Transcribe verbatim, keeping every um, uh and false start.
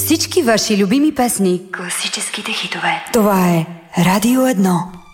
всички ваши любими песни. Класическите хитове. Това е Радио едно.